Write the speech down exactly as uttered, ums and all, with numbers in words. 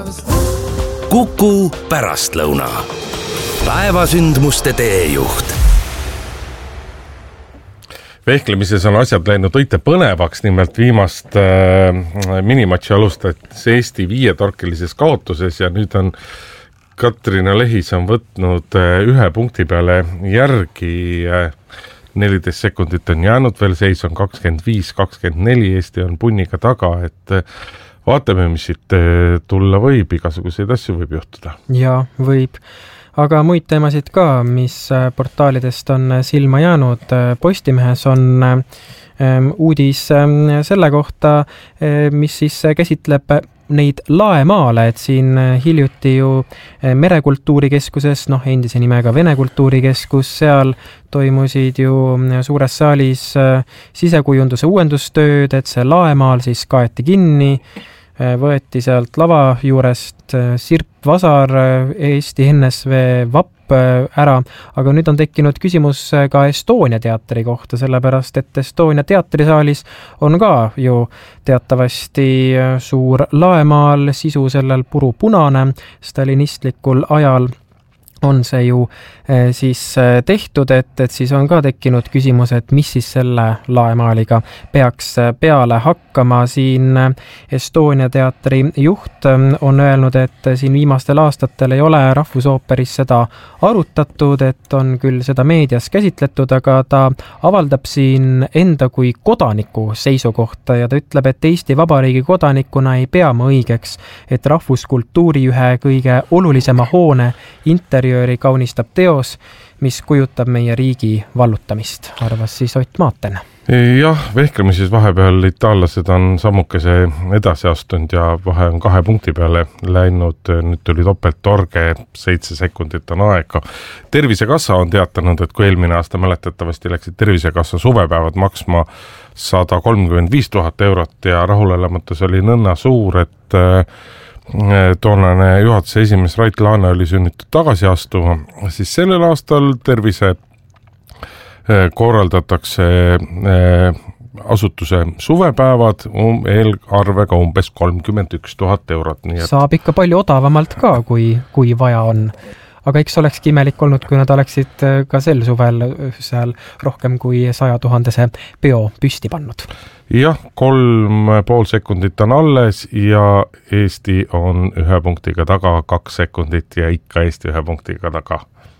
Kuku pärastlõuna. Päevasündmuste teejuht. Vehklemises on asjad läinud õite põnevaks, nimelt viimast äh, minimatši alustatis Eesti viietorkelises kaotuses ja nüüd on Katrina Lehis on võtnud äh, ühe punkti peale järgi, äh, neliteist sekundit on jäänud, veel seis on kakskümmend viis kakskümmend neli, Eesti on punniga taga, et äh, vaatame, mis siit äh, tulla võib, igasuguseid asju võib juhtuda. Ja võib. Aga muid teemasid ka, mis portaalidest on silma jäänud. Postimehes on uudis selle kohta, mis siis käsitleb neid laemaale, et siin hiljuti ju Merekultuurikeskuses, noh endise nimega Vene Kultuurikeskus, seal toimusid ju suures saalis sisekujunduse uuendustööd, et see laemaal siis kaeti kinni, võeti sealt lava juurest Sirp Vasar, Eesti N S V vapp ära, aga nüüd on tekkinud küsimus ka Estonia teatri kohta, sellepärast et Estonia teatrisaalis on ka ju teatavasti suur laemaal, sisu sellel purupunane, stalinistlikul ajal on see ju eh, siis tehtud, et, et siis on ka tekkinud küsimus, et mis siis selle laemaaliga peaks peale hakkama. Siin Estonia teatri juht on öelnud, et siin viimastel aastatel ei ole Rahvusooperis seda arutatud, et on küll seda meedias käsitletud, aga ta avaldab siin enda kui kodaniku seisukohta ja ta ütleb, et Eesti Vabariigi kodanikuna ei pea ma õigeks, et rahvuskultuuri ühe kõige olulisema hoone intervjuuri kaunistab teos, mis kujutab meie riigi vallutamist, arvas siis Ott Maaten. Jah, vehklemises vahepeal itaallased on sammukese edasi astunud ja vahe on kahe punkti peale läinud, nüüd tuli topelt torge, seitse sekundit on aega. Tervisekassa on teatanud, et kui eelmine aasta mäletatavasti läksid Tervisekassa suvepäevad maksma sada kolmkümmend viis tuhat eurot ja rahulolematus oli nõnna suur, et toonane juhatuse esimees Rait Laane oli sunnitud tagasi astuma, siis sellel aastal tervise korraldatakse asutuse suvepäevad um, eelarvega umbes kolmkümmend üks tuhat eurot. Nii et... Saab ikka palju odavamalt ka, kui, kui vaja on. Aga eks olekski imelik olnud, kui nad oleksid ka sel suvel seal rohkem kui saja tuhandese peo püsti pannud. Jah, kolm pool sekundit on alles ja Eesti on ühe punktiga taga, kaks sekundit ja ikka Eesti ühe punktiga taga.